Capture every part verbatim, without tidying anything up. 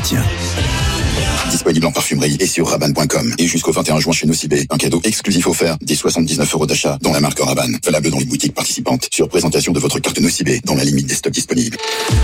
tien. Disponible en parfumerie et sur Rabanne point com. Et jusqu'au vingt et un juin chez Nocibé, un cadeau exclusif offert, dix virgule soixante-dix-neuf euros d'achat dans la marque Rabanne. Valable dans les boutiques participantes. Sur présentation de votre carte Nocibé, dans la limite des stocks disponibles.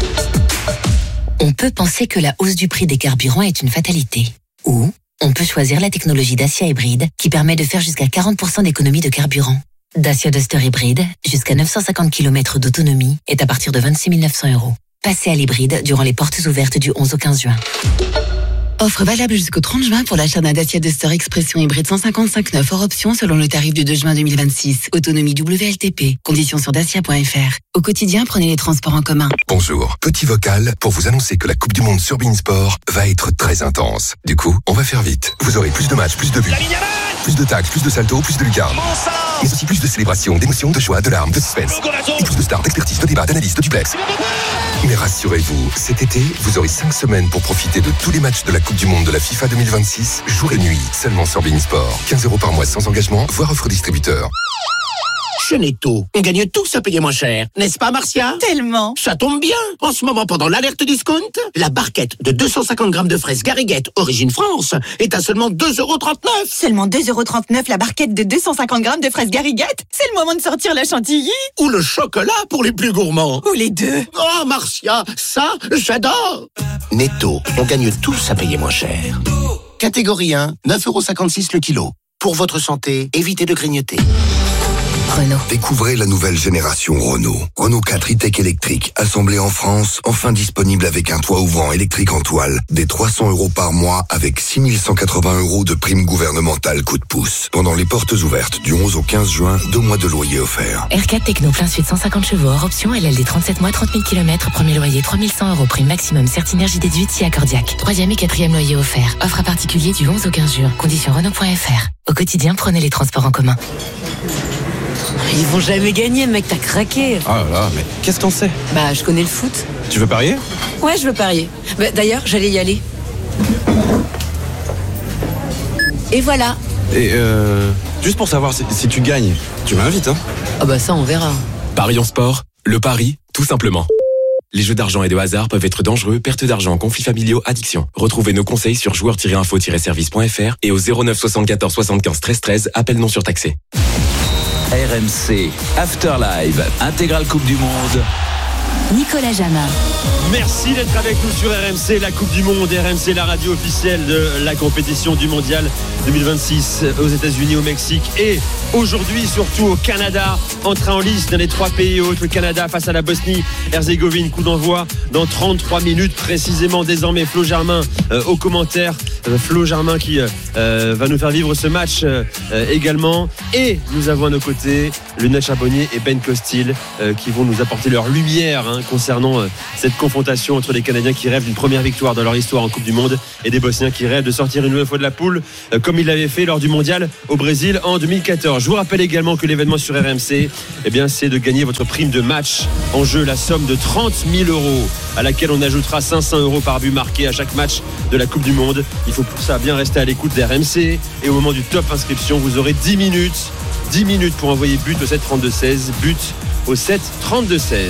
On peut penser que la hausse du prix des carburants est une fatalité. Ou on peut choisir la technologie Dacia Hybride qui permet de faire jusqu'à quarante pour cent d'économie de carburant. Dacia Duster Hybride, jusqu'à neuf cent cinquante kilomètres d'autonomie, est à partir de vingt-six mille neuf cents euros. Passez à l'hybride durant les portes ouvertes du onze au quinze juin. Offre valable jusqu'au trente juin pour l'achat d'un Dacia Duster Expression hybride cent cinquante-cinq neuf hors option selon le tarif du deux juin deux mille vingt-six. Autonomie W L T P. Conditions sur dacia point f r. Au quotidien, prenez les transports en commun. Bonjour. Petit vocal pour vous annoncer que la Coupe du Monde sur beIN Sport va être très intense. Du coup, on va faire vite. Vous aurez plus de matchs, plus de buts, plus de tacles, plus de saltos, plus de lucarnes. Mais aussi plus de célébrations, d'émotions, de joie, de larmes, de suspense. Et plus de stars, d'expertise, de débats, d'analyses, de duplex. Mais rassurez-vous, cet été, vous aurez cinq semaines pour profiter de tous les matchs de la Coupe du Monde de la FIFA deux mille vingt-six, jour et nuit, seulement sur beIN Sport. quinze euros par mois sans engagement, voire offre distributeur. Chez Netto, on gagne tous à payer moins cher, n'est-ce pas Marcia? Tellement. Ça tombe bien. En ce moment, pendant l'alerte discount, la barquette de deux cent cinquante grammes de fraises Gariguette origine France est à seulement deux euros trente-neuf. Seulement deux euros trente-neuf la barquette de deux cent cinquante grammes de fraises Gariguette. C'est le moment de sortir la chantilly. Ou le chocolat pour les plus gourmands. Ou les deux. Oh Marcia, ça, j'adore. Netto, on gagne tous à payer moins cher. Catégorie un, neuf euros cinquante-six le kilo. Pour votre santé, évitez de grignoter. Renault. Découvrez la nouvelle génération Renault. Renault quatre e-Tech électrique, assemblé en France, enfin disponible avec un toit ouvrant électrique en toile, des trois cents euros par mois avec six mille cent quatre-vingts euros de prime gouvernementale coup de pouce. Pendant les portes ouvertes du onze au quinze juin, deux mois de loyer offerts. R quatre Techno plein suite cent cinquante chevaux hors option, L L D trente-sept mois, trente mille kilomètres, premier loyer trois mille cent euros, prime maximum Certinergie déduite si accordiaque. Troisième et quatrième loyer offert. Offre à particulier du onze au quinze juin. Conditions Renault point f r. Au quotidien, prenez les transports en commun. Ils vont jamais gagner, mec, t'as craqué. Oh là là, mais qu'est-ce qu'on sait? Bah, je connais le foot. Tu veux parier? Ouais, je veux parier. Bah, d'ailleurs, j'allais y aller. Et voilà. Et euh... juste pour savoir si, si tu gagnes, tu m'invites, hein? Ah bah ça, on verra. Parions sport, le pari, tout simplement. Les jeux d'argent et de hasard peuvent être dangereux, perte d'argent, conflits familiaux, addiction. Retrouvez nos conseils sur joueurs tiret info tiret service point f r et au zéro neuf soixante-quatorze soixante-quinze treize treize, appel non surtaxé. R M C, Afterlive, intégrale Coupe du Monde. Nicolas Jamin. Merci d'être avec nous sur R M C, la Coupe du Monde. R M C, la radio officielle de la compétition du Mondial deux mille vingt-six aux États-Unis, au Mexique et aujourd'hui surtout au Canada. Entrée en lice dans les trois pays hôtes, le Canada face à la Bosnie-Herzégovine. Coup d'envoi dans trente-trois minutes précisément. Désormais, Flo Germain euh, aux commentaires. Euh, Flo Germain qui euh, va nous faire vivre ce match euh, également. Et nous avons à nos côtés Lionel Charbonnier et Ben Costil euh, qui vont nous apporter leur lumière hein, concernant euh, cette confrontation entre les Canadiens qui rêvent d'une première victoire dans leur histoire en Coupe du Monde et des Bosniens qui rêvent de sortir une nouvelle fois de la poule euh, comme ils l'avaient fait lors du Mondial au Brésil en deux mille quatorze. Je vous rappelle également que l'événement sur R M C, eh bien, c'est de gagner votre prime de match. En jeu, la somme de trente mille euros à laquelle on ajoutera cinq cents euros par but marqué à chaque match de la Coupe du Monde. Il faut pour ça bien rester à l'écoute d'R M C et au moment du top inscription, vous aurez dix minutes dix minutes pour envoyer but au sept trente-deux seize, but au sept trente-deux seize.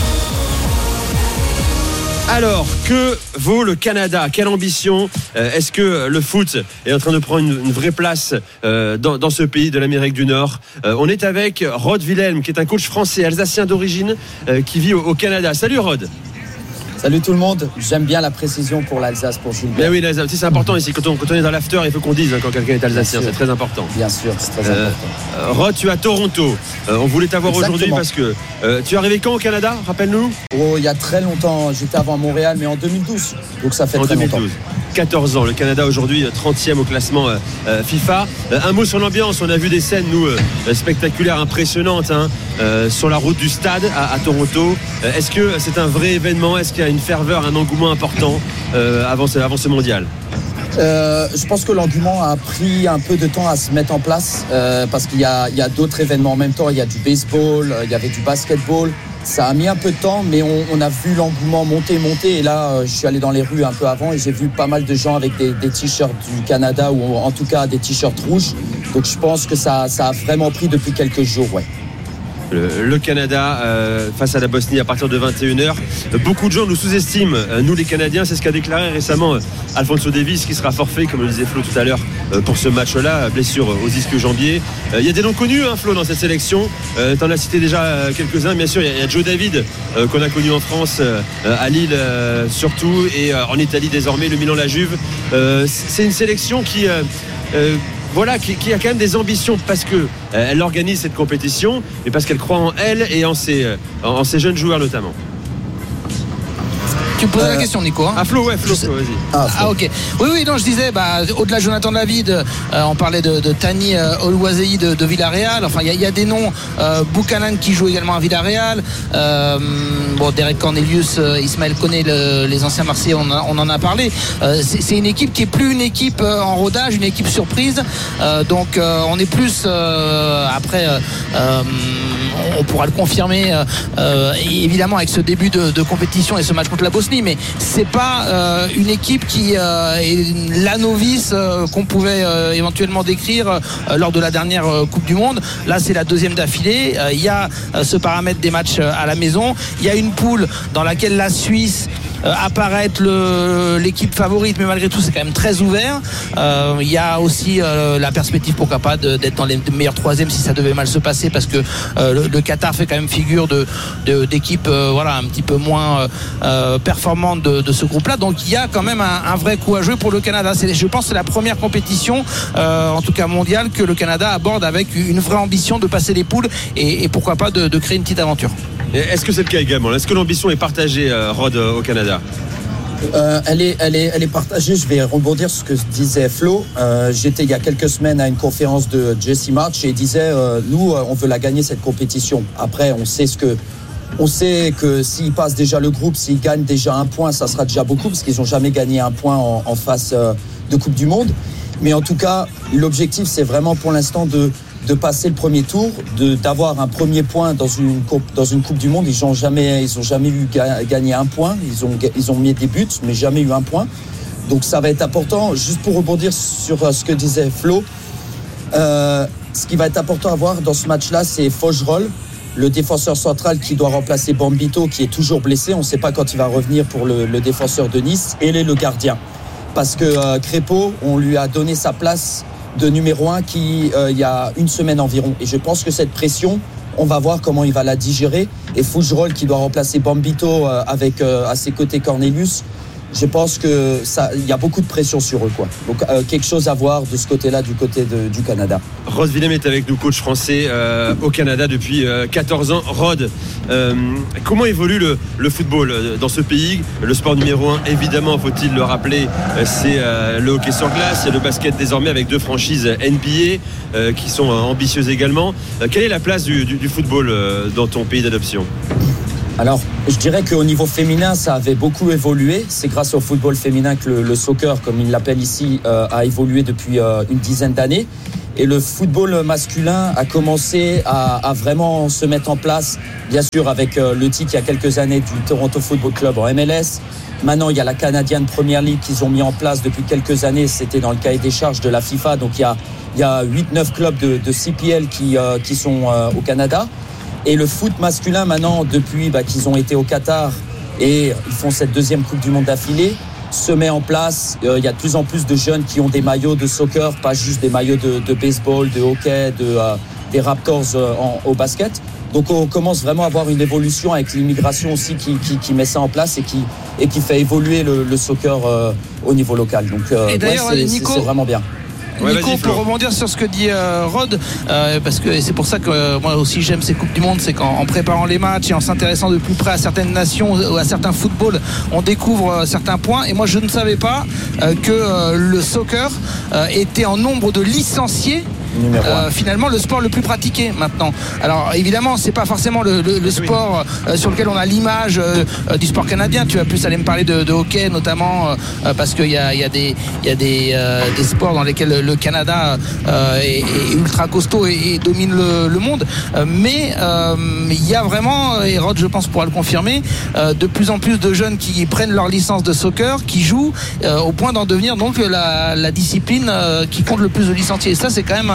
Alors, que vaut le Canada? Quelle ambition? euh, Est-ce que le foot est en train de prendre une, une vraie place euh, dans, dans ce pays de l'Amérique du Nord? euh, On est avec Rod Wilhelm, qui est un coach français, alsacien d'origine, euh, qui vit au, au Canada. Salut Rod. Salut tout le monde, j'aime bien la précision pour l'Alsace, pour Gilbert. Mais oui, l'Alsace, c'est important ici, quand on, quand on est dans l'after, il faut qu'on dise hein, quand quelqu'un est alsacien, c'est très important. Bien sûr, c'est très euh, important. Rod, tu es à Toronto, euh, on voulait t'avoir aujourd'hui parce que euh, tu es arrivé quand au Canada, rappelle-nous? Oh, il y a très longtemps, j'étais avant à Montréal, mais en deux mille douze, donc ça fait en très deux mille douze. longtemps. quatorze ans, le Canada aujourd'hui trentième au classement euh, euh, FIFA. Euh, un mot sur l'ambiance, on a vu des scènes nous euh, spectaculaires, impressionnantes hein, euh, sur la route du stade à, à Toronto. Euh, est-ce que c'est un vrai événement? Est-ce qu'il y a une ferveur, un engouement important euh, avant, ce, avant ce mondial? Euh, je pense que l'engouement a pris un peu de temps à se mettre en place euh, parce qu'il y a, il y a d'autres événements en même temps. Il y a du baseball, il y avait du basketball. Ça a mis un peu de temps, mais on, on a vu l'engouement monter, monter. Et là, euh, je suis allé dans les rues un peu avant et j'ai vu pas mal de gens avec des, des t-shirts du Canada ou en tout cas des t-shirts rouges. Donc je pense que ça, ça a vraiment pris depuis quelques jours, ouais. le, le Canada euh, face à la Bosnie à partir de vingt et une heures. Beaucoup de gens nous sous-estiment, euh, nous les Canadiens. C'est ce qu'a déclaré récemment euh, Alphonso Davies, qui sera forfait, comme le disait Flo tout à l'heure, euh, pour ce match-là, blessure aux ischio-jambiers. Il euh, y a des noms connus, hein, Flo, dans cette sélection. Euh, T'en as cité déjà euh, quelques-uns. Bien sûr, il y, y a Joe David, euh, qu'on a connu en France, euh, à Lille euh, surtout, et euh, en Italie désormais, le Milan, la Juve. Euh, c'est une sélection qui... Euh, euh, Voilà, qui, qui a quand même des ambitions parce que euh, elle organise cette compétition, mais parce qu'elle croit en elle et en ses, euh, en ses jeunes joueurs notamment. Tu me posais euh, la question, Nico, hein. Ah, Flo, ouais, Flo, Flo vas-y. Ah, ah, ok. Oui, oui, non, je disais, bah, au-delà de Jonathan David, euh, on parlait de, de Tani euh, Oluwaseyi de, de Villarreal. Enfin, il y, y a des noms. Euh, Buchanan qui joue également à Villarreal. Euh, bon, Derek Cornelius, euh, Ismaël Koné, le, les anciens Marseillais, on, a, on en a parlé. Euh, c'est, c'est une équipe qui est plus une équipe euh, en rodage, une équipe surprise. Euh, donc, euh, on est plus euh, après. Euh, on pourra le confirmer, euh, évidemment, avec ce début de, de compétition et ce match contre la Bosnie. Mais c'est pas euh, une équipe qui euh, est la novice euh, qu'on pouvait euh, éventuellement décrire euh, lors de la dernière euh, Coupe du Monde. Là, c'est la deuxième d'affilée. Il euh, y a euh, ce paramètre des matchs euh, à la maison. Il y a une poule dans laquelle la Suisse euh, apparaît le, l'équipe favorite, mais malgré tout, c'est quand même très ouvert. Il euh, y a aussi euh, la perspective, pourquoi pas, de, d'être dans les meilleurs troisièmes si ça devait mal se passer, parce que euh, le, le Qatar fait quand même figure de, de, d'équipe euh, voilà, un petit peu moins euh, performante de, de ce groupe-là. Donc il y a quand même un, un vrai coup à jouer pour le Canada. C'est, je pense que c'est la première compétition, euh, en tout cas mondiale, que le Canada aborde avec une vraie ambition de passer les poules et, et pourquoi pas de, de créer une petite aventure. Et est-ce que c'est le cas également? Est-ce que l'ambition est partagée, euh, Rod, au Canada? Euh, elle, est, elle, est, elle est partagée. Je vais rebondir sur ce que disait Flo. Euh, j'étais il y a quelques semaines à une conférence de Jesse March et il disait euh, nous, on veut la gagner cette compétition. Après, on sait ce que on sait que s'ils passent déjà le groupe, s'ils gagnent déjà un point, ça sera déjà beaucoup parce qu'ils n'ont jamais gagné un point en, en face euh, de Coupe du Monde. Mais en tout cas, l'objectif, c'est vraiment pour l'instant de de passer le premier tour, de, d'avoir un premier point dans une, dans une Coupe du Monde. Ils n'ont jamais, ils ont jamais eu ga, gagné un point. Ils ont, ils ont mis des buts, mais jamais eu un point. Donc ça va être important. Juste pour rebondir sur ce que disait Flo, euh, ce qui va être important à voir dans ce match-là, c'est Faugerolles, le défenseur central qui doit remplacer Bambito, qui est toujours blessé. On ne sait pas quand il va revenir pour le, le défenseur de Nice, et le gardien. Parce que euh, Crépeau, on lui a donné sa place de numéro un qui euh, il y a une semaine environ. Et je pense que cette pression, on va voir comment il va la digérer. Et Fougerolles qui doit remplacer Bambito euh, avec euh, à ses côtés Cornelius, je pense que ça, il y a beaucoup de pression sur eux, quoi. Donc euh, quelque chose à voir de ce côté-là, du côté de, du Canada. Rod Willem est avec nous, coach français euh, au Canada depuis euh, quatorze ans. Rod, euh, comment évolue le, le football dans ce pays? Le sport numéro un, évidemment, faut-il le rappeler, c'est euh, le hockey sur glace, c'est le basket désormais avec deux franchises N B A euh, qui sont euh, ambitieuses également. Euh, quelle est la place du, du, du football euh, dans ton pays d'adoption? Alors, je dirais qu'au niveau féminin, ça avait beaucoup évolué. C'est grâce au football féminin que le, le soccer, comme il l'appelle ici, euh, a évolué depuis euh, une dizaine d'années. Et le football masculin a commencé à, à vraiment se mettre en place, bien sûr, avec euh, le titre il y a quelques années du Toronto Football Club en M L S. Maintenant, il y a la Canadian Premier League qu'ils ont mis en place depuis quelques années. C'était dans le cahier des charges de la FIFA. Donc, il y a, il y a huit neuf clubs de, de C P L qui, euh, qui sont euh, au Canada. Et le foot masculin, maintenant, depuis bah, qu'ils ont été au Qatar et ils font cette deuxième Coupe du Monde d'affilée, se met en place. Il euh, y a de plus en plus de jeunes qui ont des maillots de soccer, pas juste des maillots de, de baseball, de hockey, de, euh, des Raptors euh, en, au basket. Donc on commence vraiment à avoir une évolution avec l'immigration aussi qui, qui, qui met ça en place et qui, et qui fait évoluer le, le soccer euh, au niveau local. Donc euh, et d'ailleurs, ouais, c'est, Nico, c'est, c'est vraiment bien. Ouais, Nico, pour rebondir sur ce que dit euh, Rod, euh, parce que c'est pour ça que euh, moi aussi j'aime ces Coupes du Monde, c'est qu'en en préparant les matchs et en s'intéressant de plus près à certaines nations ou à certains footballs, on découvre euh, certains points. Et moi je ne savais pas euh, que euh, le soccer euh, était en nombre de licenciés. Euh, finalement le sport le plus pratiqué maintenant. Alors évidemment c'est pas forcément le, le, le sport euh, sur lequel on a l'image euh, euh, du sport canadien. Tu vas plus aller me parler de, de hockey notamment euh, parce qu'il y a, y a des, y a des, euh, des sports dans lesquels le Canada euh, est, est ultra costaud et, et domine le, le monde. Euh, mais il euh, y a vraiment, et Rod je pense pourra le confirmer, euh, de plus en plus de jeunes qui prennent leur licence de soccer, qui jouent euh, au point d'en devenir donc la, la discipline euh, qui compte le plus de licenciés. Et ça c'est quand même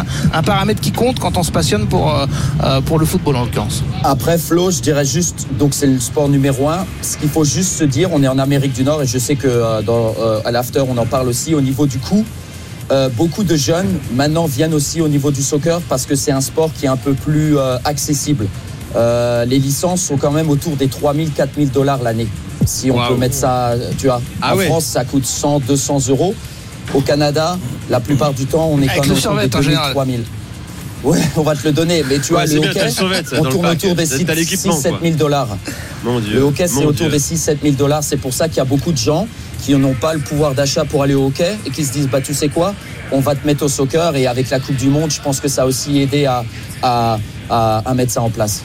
un paramètre qui compte quand on se passionne pour, euh, pour le football en l'occurrence. Après Flo, je dirais juste, donc c'est le sport numéro un. Ce qu'il faut juste se dire, on est en Amérique du Nord et je sais que euh, dans, euh, à l'after on en parle aussi au niveau du coût. Euh, beaucoup de jeunes maintenant viennent aussi au niveau du soccer parce que c'est un sport qui est un peu plus euh, accessible. Euh, les licences sont quand même autour des trois mille, quatre mille dollars l'année. Si on wow. peut mettre ça, tu vois. Ah en ouais. France, ça coûte cent, deux cents euros. Au Canada, la plupart du temps, on est avec quand même autour des deux mille, trois mille. Ouais, on va te le donner. Mais tu vois, ouais, le hockey, on tourne autour des six à sept mille dollars. Mon Dieu. Le hockey, c'est Mon autour Dieu. des six à sept mille dollars. C'est pour ça qu'il y a beaucoup de gens qui n'ont pas le pouvoir d'achat pour aller au hockey et qui se disent, bah, tu sais quoi, on va te mettre au soccer. Et avec la Coupe du Monde, je pense que ça a aussi aidé à, à, à, à mettre ça en place.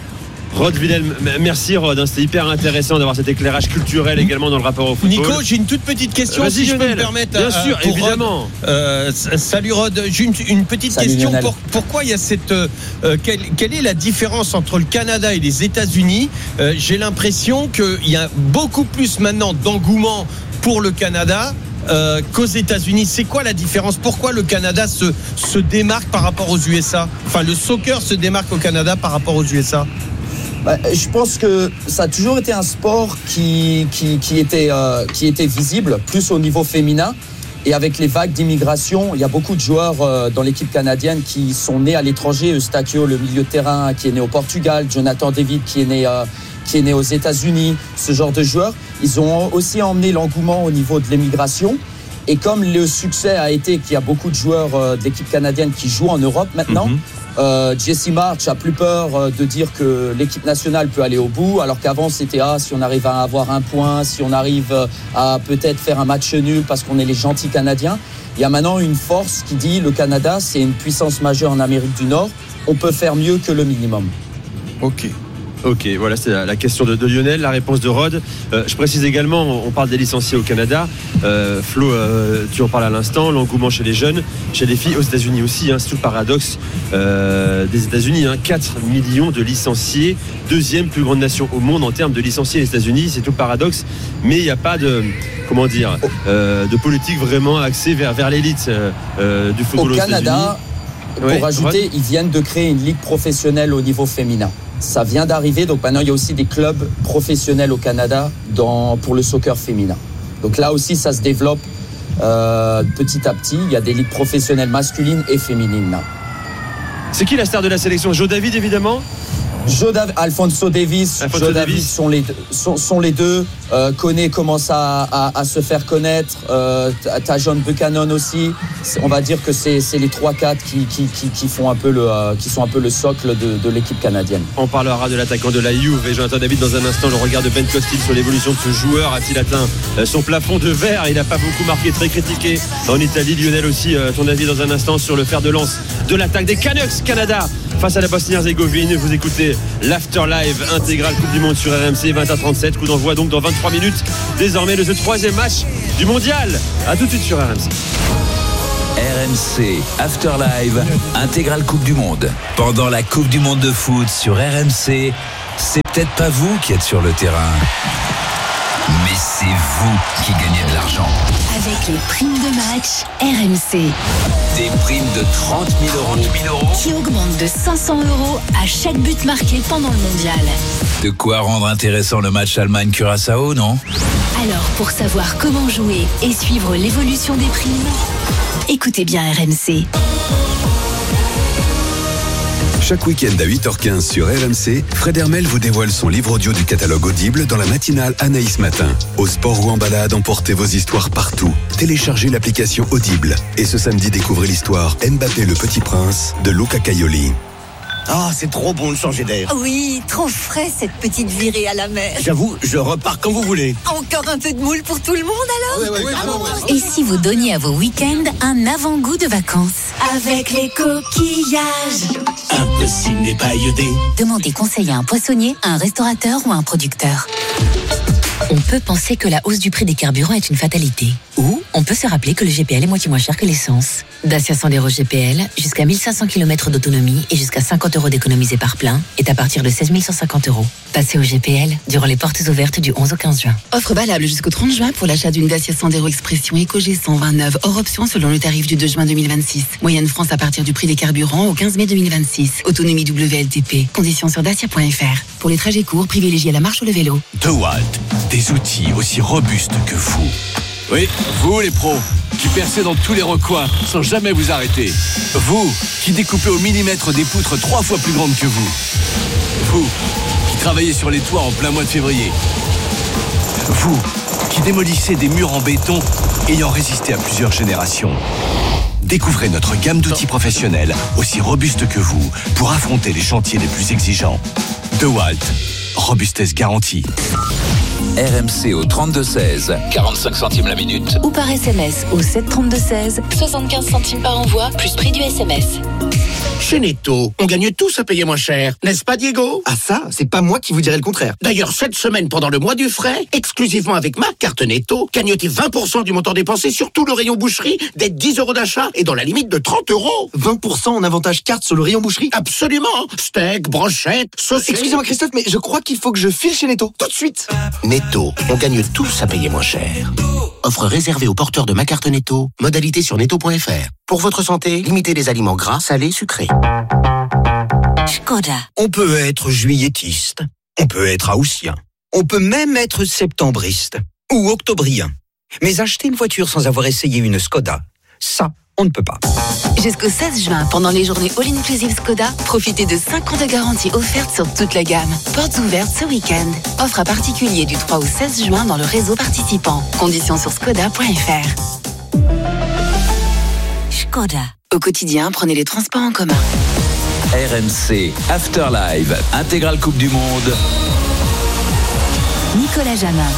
Rod Wilhelm, merci Rod, c'était hyper intéressant d'avoir cet éclairage culturel également dans le rapport au football. Nico, j'ai une toute petite question Vas-y, si je Lionel. peux me permettre. Bien euh, sûr, pour évidemment. Rod. Euh, salut Rod, j'ai une, une petite salut question. Lionel. Pour, pourquoi il y a cette euh, quelle, quelle est la différence entre le Canada et les États-Unis? euh, J'ai l'impression qu'il y a beaucoup plus maintenant d'engouement pour le Canada Euh, qu'aux États-Unis. C'est quoi la différence? Pourquoi le Canada se, se démarque par rapport aux U S A? Enfin, le soccer se démarque au Canada par rapport aux U S A? Bah, je pense que ça a toujours été un sport qui, qui, qui, était, euh, qui était visible, plus au niveau féminin. Et avec les vagues d'immigration, il y a beaucoup de joueurs euh, dans l'équipe canadienne qui sont nés à l'étranger. Eustachio, le milieu de terrain, qui est né au Portugal. Jonathan David, qui est né... Euh, qui est né aux États-Unis, ce genre de joueurs. Ils ont aussi emmené l'engouement au niveau de l'émigration. Et comme le succès a été qu'il y a beaucoup de joueurs euh, de l'équipe canadienne qui jouent en Europe maintenant, mm-hmm. euh, Jesse March a plus peur euh, de dire que l'équipe nationale peut aller au bout, alors qu'avant c'était ah, si on arrive à avoir un point, si on arrive à peut-être faire un match nul parce qu'on est les gentils Canadiens. Il y a maintenant une force qui dit le Canada, c'est une puissance majeure en Amérique du Nord, on peut faire mieux que le minimum. Ok. Ok, voilà, c'est la, la question de, de Lionel, la réponse de Rod. Euh, je précise également, on parle des licenciés au Canada. Euh, Flo, euh, tu en parles à l'instant, l'engouement chez les jeunes, chez les filles, aux États-Unis aussi. Hein, c'est tout le paradoxe euh, des États-Unis. Hein, quatre millions de licenciés, deuxième plus grande nation au monde en termes de licenciés, les États-Unis. C'est tout le paradoxe, mais il n'y a pas de, comment dire, euh, de politique vraiment axée vers, vers l'élite euh, du football au aux Canada. États-Unis. Pour ouais, ajouter, Rod. Ils viennent de créer une ligue professionnelle au niveau féminin. Ça vient d'arriver, donc maintenant il y a aussi des clubs professionnels au Canada dans, pour le soccer féminin. Donc là aussi ça se développe euh, petit à petit. Il y a des ligues professionnelles masculines et féminines là. C'est qui la star de la sélection? Joe David évidemment. Joe Dav- Alphonso Davies, Alphonso Joe Davies sont les deux, sont, sont les deux. Euh, Koné commence à, à, à se faire connaître. Euh, t'as John Buchanan aussi. C'est, on va dire que c'est, c'est les trois quatre qui, qui, qui, qui font un peu le, euh, qui sont un peu le socle de, de l'équipe canadienne. On parlera de l'attaquant de la Juve et Jonathan David dans un instant. Le regard de Ben Costil sur l'évolution de ce joueur. A-t-il atteint son plafond de verre? Il n'a pas beaucoup marqué, très critiqué en Italie. Lionel aussi, euh, ton avis dans un instant sur le fer de lance de l'attaque des Canucks Canada face à la Bosnie-Herzégovine. Vous écoutez l'After Live intégral Coupe du Monde sur R M C, vingt à trente-sept. Coup d'envoi donc dans vingt-trois minutes. Désormais de ce troisième match du mondial. A tout de suite sur R M C. R M C After Live intégral Coupe du Monde. Pendant la Coupe du Monde de foot sur R M C, c'est peut-être pas vous qui êtes sur le terrain, mais c'est vous qui gagnez de l'argent. Avec les primes de match R M C. Des primes de trente mille euros qui augmentent de cinq cents euros à chaque but marqué pendant le mondial. De quoi rendre intéressant le match Allemagne-Curaçao, non? Alors, pour savoir comment jouer et suivre l'évolution des primes, écoutez bien R M C. Chaque week-end à huit heures quinze sur R M C, Fred Hermel vous dévoile son livre audio du catalogue Audible dans la matinale Anaïs Matin. Au sport ou en balade, emportez vos histoires partout. Téléchargez l'application Audible. Et ce samedi, découvrez l'histoire Mbappé le Petit Prince de Luca Caioli. Ah, c'est trop bon de changer d'air. Oui, trop frais cette petite virée à la mer. J'avoue, je repars quand vous voulez. Encore un peu de moule pour tout le monde alors? Oui, oui, oui, Et si vous donniez à vos week-ends un avant-goût de vacances? Avec les coquillages. Impossible n'est pas iodé. Demandez conseil à un poissonnier, à un restaurateur ou à un producteur. On peut penser que la hausse du prix des carburants est une fatalité. Ou on peut se rappeler que le G P L est moitié moins cher que l'essence. Dacia Sandero G P L, jusqu'à mille cinq cents kilomètres d'autonomie et jusqu'à cinquante euros d'économisés par plein, est à partir de seize mille cent cinquante euros. Passez au G P L durant les portes ouvertes du onze au quinze juin. Offre valable jusqu'au trente juin pour l'achat d'une Dacia Sandero Expression Eco G cent vingt-neuf hors option selon le tarif du deux juin deux mille vingt-six. Moyenne France à partir du prix des carburants au quinze mai deux mille vingt-six. Autonomie W L T P. Conditions sur dacia point f r. Pour les trajets courts, privilégiez la marche ou le vélo. DeWalt, des outils aussi robustes que vous. Oui, vous les pros, qui percez dans tous les recoins sans jamais vous arrêter. Vous, qui découpez au millimètre des poutres trois fois plus grandes que vous. Vous, qui travaillez sur les toits en plein mois de février. Vous, qui démolissez des murs en béton ayant résisté à plusieurs générations. Découvrez notre gamme d'outils professionnels aussi robustes que vous pour affronter les chantiers les plus exigeants. DeWalt, robustesse garantie. R M C au trente-deux seize, quarante-cinq centimes la minute. Ou par S M S au sept trente-deux seize, soixante-quinze centimes par envoi, plus prix du S M S. Chez Netto, on gagne tous à payer moins cher, n'est-ce pas Diego? Ah ça, c'est pas moi qui vous dirais le contraire. D'ailleurs, cette semaine, pendant le mois du frais, exclusivement avec ma carte Netto, gagnez vingt pour cent du montant dépensé sur tout le rayon boucherie, des dix euros d'achat et dans la limite de trente euros. vingt pour cent en avantage carte sur le rayon boucherie? Absolument. Steak, brochette, saucisse. Excusez-moi Christophe, mais je crois qu'il faut que je file chez Netto, tout de suite. Netto, on gagne tous à payer moins cher. Offre réservée aux porteurs de ma carte Netto, modalité sur netto point f r. Pour votre santé, limitez les aliments gras, salés, sucrés. Skoda. On peut être juillettiste, on peut être haussien, on peut même être septembriste ou octobrien. Mais acheter une voiture sans avoir essayé une Skoda, ça, on ne peut pas. Jusqu'au seize juin, pendant les journées All Inclusive Skoda, profitez de cinq ans de garantie offerte sur toute la gamme. Portes ouvertes ce week-end. Offre à particulier du trois au seize juin dans le réseau participant. Conditions sur skoda point f r. Skoda. Au quotidien, prenez les transports en commun. R M C Afterlive, intégrale Coupe du Monde. Nicolas Jamin.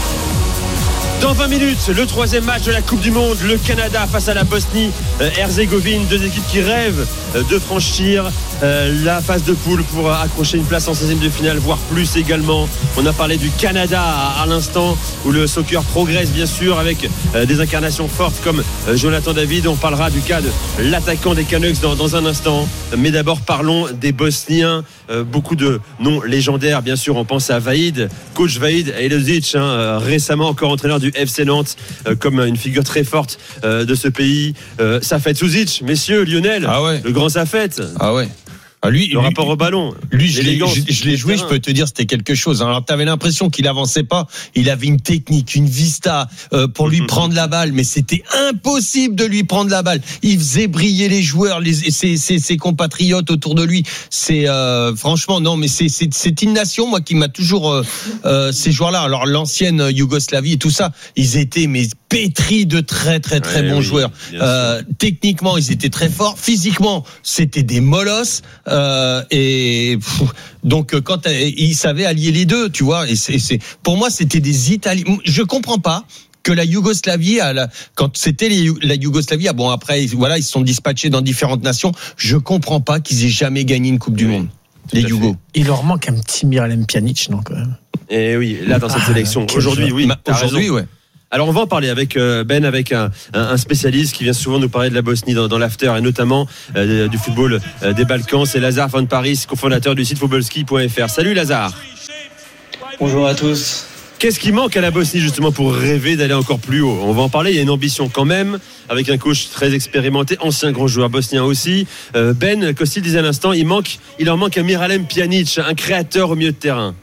Dans vingt minutes, le troisième match de la Coupe du Monde, le Canada face à la Bosnie-Herzégovine, deux équipes qui rêvent de franchir la phase de poule pour accrocher une place en seizième de finale, voire plus également. On a parlé du Canada à l'instant, où le soccer progresse bien sûr avec des incarnations fortes comme Jonathan David. On parlera du cas de l'attaquant des Canucks dans, dans un instant. Mais d'abord parlons des Bosniens. Beaucoup de noms légendaires bien sûr. On pense à Vaïd, coach Vaïd Elosic, hein, récemment encore entraîneur du F C Nantes, euh, comme une figure très forte euh, de ce pays. euh, Safet Suzic, messieurs, Lionel, ah ouais. Le grand Safet. Ah ouais. Ah lui, le lui, rapport au ballon. Lui, je l'ai, je, je l'ai joué, je peux te dire, c'était quelque chose. Alors, tu avais l'impression qu'il avançait pas. Il avait une technique, une vista euh, pour lui prendre la balle, mais c'était impossible de lui prendre la balle. Il faisait briller les joueurs, les, ses, ses, ses compatriotes autour de lui. C'est euh, franchement, non, mais c'est, c'est, c'est une nation, moi, qui m'a toujours euh, euh, ces joueurs-là. Alors, l'ancienne Yougoslavie et tout ça, ils étaient mais pétris de très, très, très ouais, bons oui, joueurs. Euh, techniquement, ils étaient très forts. Physiquement, c'était des molosses. Euh, et pff, donc quand euh, il savait allier les deux, tu vois, et c'est, c'est pour moi c'était des Italiens. Je comprends pas que la Yougoslavie, à la, quand c'était les, la Yougoslavie, ah bon après voilà ils se sont dispatchés dans différentes nations. Je comprends pas qu'ils aient jamais gagné une Coupe du Monde. Les Yougos. Il leur manque un petit Miralem Pjanic, non quand même. Et oui, là dans cette ah, sélection aujourd'hui, oui, aujourd'hui, ouais. Alors on va en parler avec Ben, avec un, un spécialiste qui vient souvent nous parler de la Bosnie dans, dans l'after et notamment euh, du football euh, des Balkans. C'est Lazare Van Paris, cofondateur du site footballski point f r. Salut Lazare. Bonjour à tous. Qu'est-ce qui manque à la Bosnie justement pour rêver d'aller encore plus haut? On va en parler, il y a une ambition quand même avec un coach très expérimenté, ancien grand joueur bosnien aussi. Euh, Ben Kostil disait à l'instant, il, manque, il leur manque un Miralem Pjanic, un créateur au milieu de terrain.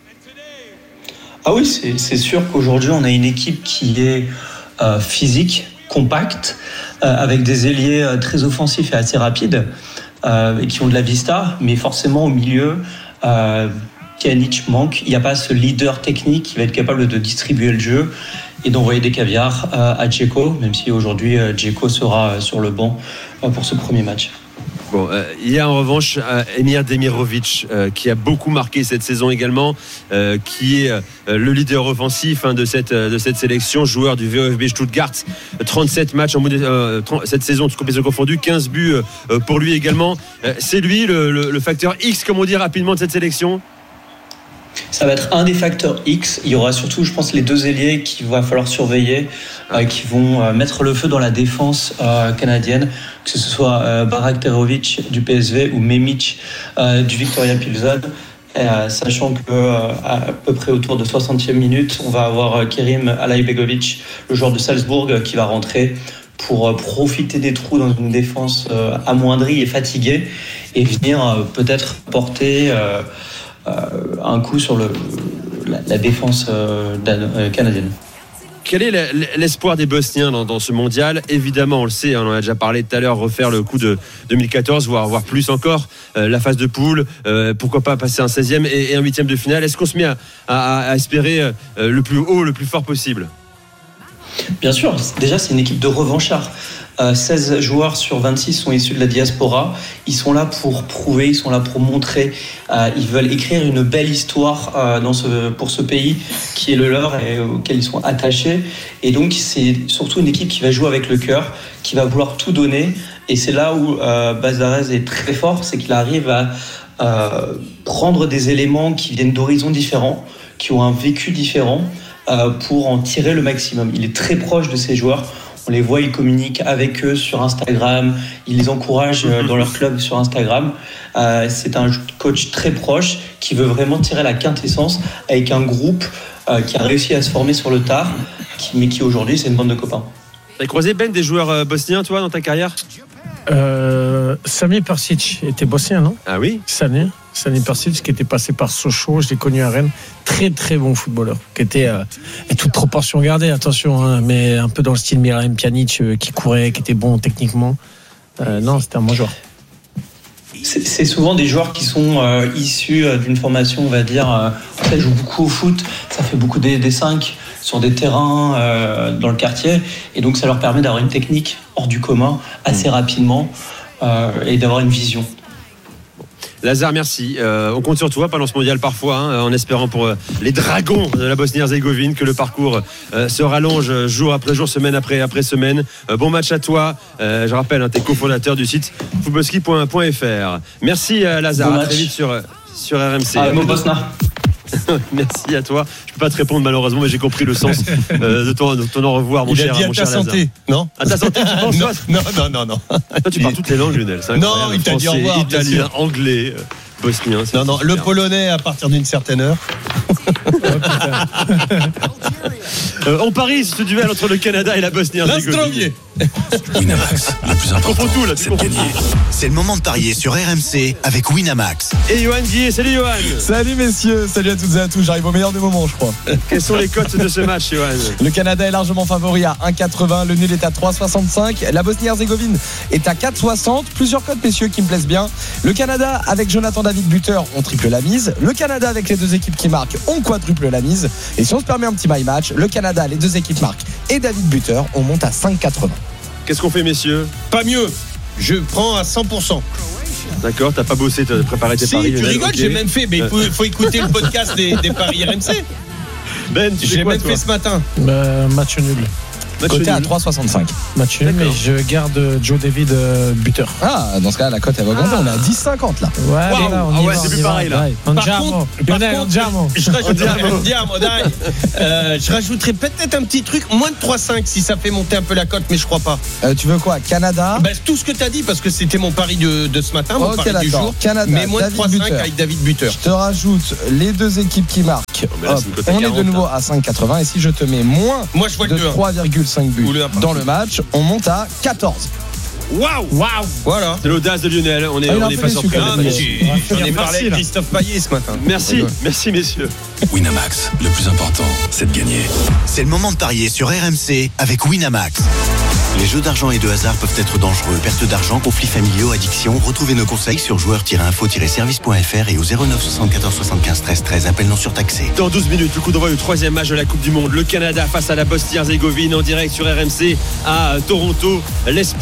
Ah oui, c'est, c'est sûr qu'aujourd'hui, on a une équipe qui est euh, physique, compacte, euh, avec des ailiers euh, très offensifs et assez rapides, euh, et qui ont de la vista, mais forcément au milieu, euh, Pjanic manque. Il n'y a pas ce leader technique qui va être capable de distribuer le jeu et d'envoyer des caviars euh, à Djeko, même si aujourd'hui, euh, Djeko sera euh, sur le banc euh, pour ce premier match. Bon, euh, il y a en revanche euh, Emir Demirovic euh, qui a beaucoup marqué cette saison également, euh, qui est euh, le leader offensif hein, de, cette, euh, de cette sélection, joueur du V F B Stuttgart, trente-sept matchs en euh, trente, cette saison, toutes compétitions confondues, quinze buts euh, pour lui également. Euh, c'est lui le, le, le facteur X, comme on dit rapidement, de cette sélection? Ça va être un des facteurs X. Il y aura surtout, je pense, les deux ailiers qu'il va falloir surveiller, euh, qui vont euh, mettre le feu dans la défense euh, canadienne, que ce soit euh, Barak Perovic du P S V ou Memic euh, du Victoria Pilsen. Euh, sachant que euh, à peu près autour de soixantième minute, on va avoir euh, Kerim Alaibegovic, le joueur de Salzbourg, euh, qui va rentrer pour euh, profiter des trous dans une défense euh, amoindrie et fatiguée et venir euh, peut-être porter euh, euh, un coup sur le, la, la défense euh, euh, canadienne. Quel est l'espoir des Bosniens dans, dans ce mondial ? Évidemment, on le sait, on en a déjà parlé tout à l'heure, refaire le coup de deux mille quatorze, voire, voire plus encore, euh, la phase de poule, euh, pourquoi pas passer un seizième et, et un huitième de finale. Est-ce qu'on se met à, à, à espérer euh, le plus haut, le plus fort possible ? Bien sûr, déjà c'est une équipe de revanchards. Euh, seize joueurs sur vingt-six sont issus de la diaspora. Ils sont là pour prouver, ils sont là pour montrer. Euh, ils veulent écrire une belle histoire euh, dans ce, pour ce pays qui est le leur et auquel ils sont attachés. Et donc c'est surtout une équipe qui va jouer avec le cœur, qui va vouloir tout donner. Et c'est là où euh, Bazares est très fort, c'est qu'il arrive à euh, prendre des éléments qui viennent d'horizons différents, qui ont un vécu différent, euh, pour en tirer le maximum. Il est très proche de ses joueurs. On les voit, il communique avec eux sur Instagram, il les encourage dans leur club sur Instagram. Euh, c'est un coach très proche qui veut vraiment tirer la quintessence avec un groupe euh, qui a réussi à se former sur le tard, qui, mais qui aujourd'hui c'est une bande de copains. T'as croisé, Ben, des joueurs bosniens, toi, dans ta carrière ? euh, Sami Persic était bosnien, non ? Ah oui ? Sami, Sami Persic qui était passé par Sochaux, je l'ai connu à Rennes. Très très bon footballeur, qui était, euh, et toute proportion gardée, attention, hein, mais un peu dans le style Miralem Pjanic, euh, qui courait, qui était bon techniquement. Euh, non, c'était un bon joueur. C'est, c'est souvent des joueurs qui sont euh, issus euh, d'une formation, on va dire, euh, en fait, jouent beaucoup au foot, ça fait beaucoup des, des cinq sur des terrains euh, dans le quartier, et donc ça leur permet d'avoir une technique hors du commun assez rapidement euh, et d'avoir une vision. Lazare, merci. Euh, on compte sur toi pendant ce mondial parfois, hein, en espérant pour euh, les Dragons de la Bosnie-Herzégovine que le parcours euh, se rallonge jour après jour, semaine après, après semaine. Euh, bon match à toi. Euh, je rappelle, hein, t'es cofondateur du site footballski point f r. Merci euh, Lazare. Bon à très vite sur, sur R M C. Ah, bon Bosna. Merci à toi. Je peux pas te répondre malheureusement, mais j'ai compris le sens euh, de, ton, de ton au revoir, mon Il cher, a dit à mon ta cher santé, Lazare. non ? À ta santé, tu penses ? non, non, non, non, non. Toi, tu parles toutes les langues, Lionel. C'est non, incroyable. il t'a dit au revoir. Français, italien, anglais, euh, bosnien. Non, non, le polonais à partir d'une certaine heure. euh, on parie ce duel entre le Canada et la Bosnie-Herzégovine. Winamax, le plus important, tout, là, c'est de gagner. C'est le moment de parier sur R M C avec Winamax. Et Johan Guillet, salut Johan. Salut messieurs, salut à toutes et à tous, j'arrive au meilleur des moments je crois. Quelles sont les cotes de ce match Johan ? Le Canada est largement favori à un virgule quatre-vingts, le nul est à trois virgule soixante-cinq, la Bosnie-Herzégovine est à quatre virgule soixante, plusieurs cotes messieurs qui me plaisent bien. Le Canada avec Jonathan David buteur, on triple la mise. Le Canada avec les deux équipes qui marquent, on quadruple la mise. Et si on se permet un petit my match, le Canada, les deux équipes marquent et David buteur, on monte à cinq virgule quatre-vingts. Qu'est-ce qu'on fait messieurs ? Pas mieux. Je prends à cent pour cent. D'accord, t'as pas bossé, t'as préparé tes si, paris. Si, tu rigoles, okay. J'ai même fait, mais il faut, faut écouter le podcast des, des paris R M C. Ben, tu j'ai quoi, même toi fait ce matin. Euh, match nul. Côté à trois virgule soixante-cinq. Match nul, mais je garde Joe David euh, buteur. Ah, dans ce cas, la cote elle va augmenter. On est à dix virgule cinquante là. Ouais, wow. là, on ah y ouais, va, c'est on plus y pareil va, là. Ouais. Par Andiamo. contre, Lionel, par Andiamo. contre, je rajouterais, Andiamo, dai. euh, je rajouterais peut-être un petit truc, moins de trois virgule cinq si ça fait monter un peu la cote, mais je crois pas. Euh, tu veux quoi, Canada? Bah, tout ce que tu as dit, parce que c'était mon pari de, de ce matin, mon okay, pari d'accord. du jour. Canada, mais moins David de trois virgule cinq buteur. avec David buteur. Je te rajoute les deux équipes qui marquent. Oh, là, Hop, on quarante, est de nouveau là. à cinq virgule quatre-vingts. Et si je te mets moins Moi, je vois de le trois virgule cinq buts Ou le un dans le match, on monte à quatorze. Waouh, waouh, voilà. C'est l'audace de Lionel, on est, Ah, on est pas surpris. Ah, mais j'ai- J'en ai parlé avec Christophe Payet ce matin. Merci, merci messieurs. Winamax, le plus important, c'est de gagner. C'est le moment de parier sur R M C avec Winamax. Les jeux d'argent et de hasard peuvent être dangereux. Perte d'argent, conflits familiaux, addiction. Retrouvez nos conseils sur joueurs tiret info tiret service point f r et au zéro neuf soixante-quatorze soixante-quinze treize treize. Appel non surtaxé. Dans douze minutes, le coup d'envoi du troisième match de la Coupe du Monde. Le Canada face à la Bosnie-Herzégovine en direct sur R M C à Toronto. L'espoir des Canadiens.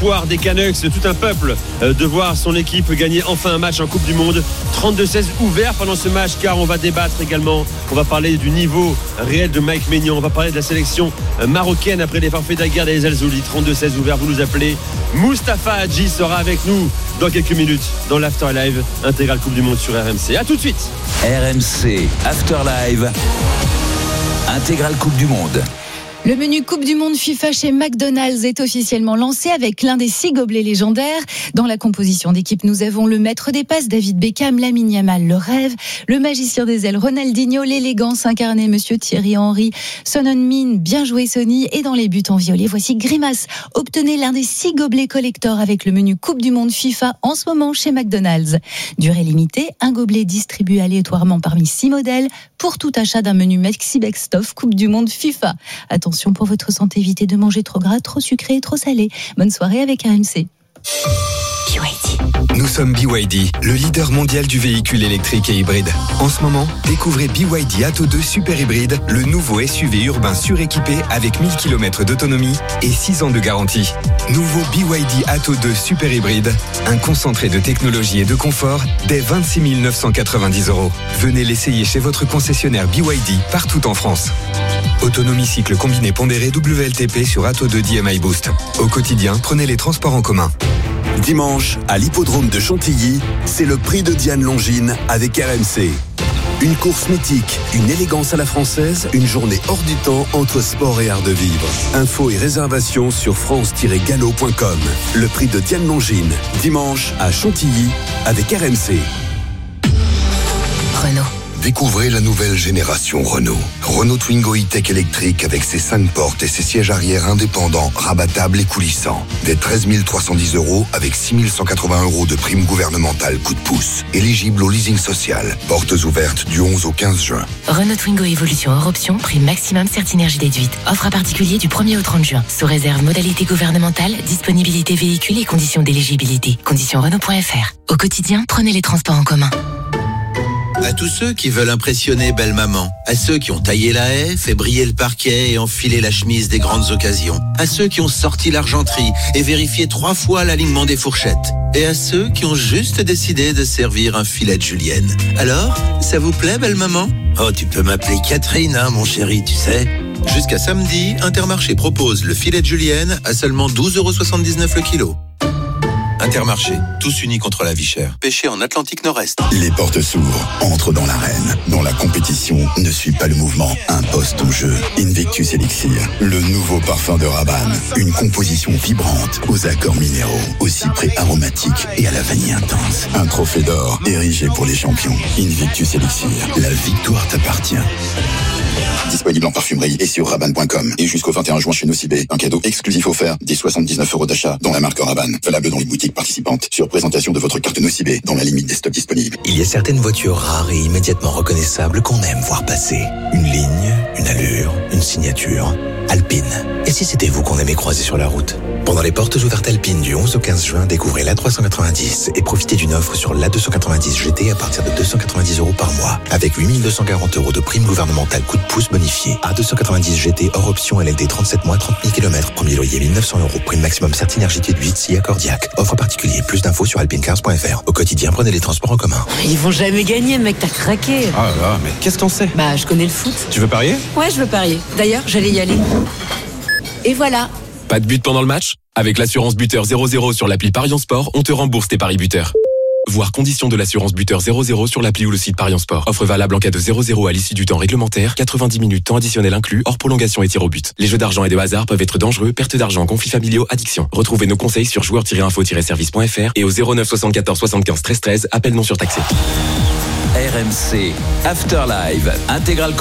Canucks, tout un peuple, de voir son équipe gagner enfin un match en Coupe du Monde. trente-deux seize ouvert pendant ce match, car on va débattre également. On va parler du niveau réel de Mike Maignan. On va parler de la sélection marocaine après les forfaits d'Aguerd et les Elzouli. trente-deux seize ouvert, vous nous appelez. Mustapha Hadji sera avec nous dans quelques minutes dans l'After Live intégrale Coupe du Monde sur R M C. A tout de suite. R M C After Live intégrale Coupe du Monde. Le menu Coupe du Monde FIFA chez McDonald's est officiellement lancé avec l'un des six gobelets légendaires. Dans la composition d'équipe, nous avons le maître des passes, David Beckham, Lamine Yamal, le rêve, le magicien des ailes, Ronaldinho, l'élégance incarnée, Monsieur Thierry Henry, Son Heung-min, bien joué Sony, et dans les buts en violet, voici Grimace. Obtenez l'un des six gobelets collector avec le menu Coupe du Monde FIFA en ce moment chez McDonald's. Durée limitée, un gobelet distribué aléatoirement parmi six modèles pour tout achat d'un menu Maxi Best of Coupe du Monde FIFA. Attention, pour votre santé, évitez de manger trop gras, trop sucré et trop salé. Bonne soirée avec R M C. B Y D. Nous sommes B Y D, le leader mondial du véhicule électrique et hybride. En ce moment, découvrez B Y D Atto deux Super Hybride, le nouveau S U V urbain suréquipé avec mille kilomètres d'autonomie et six ans de garantie. Nouveau B Y D Atto deux Super Hybride, un concentré de technologie et de confort dès vingt-six mille neuf cent quatre-vingt-dix euros. Venez l'essayer chez votre concessionnaire B Y D partout en France. Autonomie cycle combiné pondéré W L T P sur Atto deux D M I Boost. Au quotidien, prenez les transports en commun. Dimanche, à l'hippodrome de Chantilly, c'est le prix de Diane Longines avec R M C. Une course mythique, une élégance à la française, une journée hors du temps entre sport et art de vivre. Infos et réservations sur france tiret galop point com. Le prix de Diane Longines, dimanche à Chantilly avec R M C. Renault. Découvrez la nouvelle génération Renault. Renault Twingo E-Tech électrique avec ses cinq portes et ses sièges arrière indépendants, rabattables et coulissants. Dès treize mille trois cent dix euros avec six mille cent quatre-vingts euros de prime gouvernementale coup de pouce. Éligible au leasing social. Portes ouvertes du onze au quinze juin. Renault Twingo Évolution hors option, prime maximum Certinergie déduite. Offre à particulier du premier au trente juin. Sous réserve modalité gouvernementale, disponibilité véhicule et conditions d'éligibilité. Conditions Renault point F R. Au quotidien, prenez les transports en commun. À tous ceux qui veulent impressionner belle maman, à ceux qui ont taillé la haie, fait briller le parquet et enfilé la chemise des grandes occasions, à ceux qui ont sorti l'argenterie et vérifié trois fois l'alignement des fourchettes, et à ceux qui ont juste décidé de servir un filet de julienne. Alors, ça vous plaît, belle maman ? Oh, tu peux m'appeler Catherine, hein, mon chéri, tu sais. Jusqu'à samedi, Intermarché propose le filet de julienne à seulement douze euros soixante-dix-neuf le kilo. Intermarché, tous unis contre la vie chère. Pêché en Atlantique Nord-Est. Les portes s'ouvrent, entre dans l'arène. Dont la compétition ne suit pas le mouvement, impose ton jeu. Invictus Elixir, le nouveau parfum de Rabanne. Une composition vibrante, aux accords minéraux, au cyprès aromatique et à la vanille intense. Un trophée d'or, érigé pour les champions. Invictus Elixir, la victoire t'appartient. Disponible en parfumerie et sur rabanne point com. Et jusqu'au vingt et un juin chez Nocibé, un cadeau exclusif offert, des soixante-dix-neuf euros d'achat dans la marque Rabanne. Valable dans les boutiques participantes, sur présentation de votre carte Nocibé, dans la limite des stocks disponibles. Il y a certaines voitures rares et immédiatement reconnaissables qu'on aime voir passer. Une ligne, une allure, une signature. Alpine. Et si c'était vous qu'on aimait croiser sur la route ? Pendant les portes ouvertes Alpine du onze au quinze juin, découvrez l'A trois cent quatre-vingt-dix et profitez d'une offre sur l'A deux cent quatre-vingt-dix G T à partir de deux cent quatre-vingt-dix euros par mois, avec huit mille deux cent quarante euros de prime gouvernementale coup de pouce bonifié. A deux cent quatre-vingt-dix G T hors option L L D trente-sept mois, trente mille kilomètres, premier loyer mille neuf cents euros, prime maximum Certinergie déduite, si accordiaque. Offre particulier, plus d'infos sur alpinecars point F R. Au quotidien, prenez les transports en commun. Ils vont jamais gagner, mec, t'as craqué. Ah là là, mais qu'est-ce qu'on sait ? Bah, je connais le foot. Tu veux parier ? Ouais, je veux parier. D'ailleurs, j'allais y aller. Et voilà. Pas de but pendant le match ? Avec l'assurance buteur zéro zéro sur l'appli Parion Sport, on te rembourse tes paris buteurs. Voir conditions de l'assurance buteur zéro zéro sur l'appli ou le site Parion Sport. Offre valable en cas de zéro zéro à l'issue du temps réglementaire, quatre-vingt-dix minutes temps additionnel inclus, hors prolongation et tir au but. Les jeux d'argent et de hasard peuvent être dangereux, perte d'argent, conflits familiaux, addiction. Retrouvez nos conseils sur joueurs tiret info tiret service point F R et au zéro neuf soixante-quatorze soixante-quinze treize treize, appel non surtaxé. R M C After Live, intégrale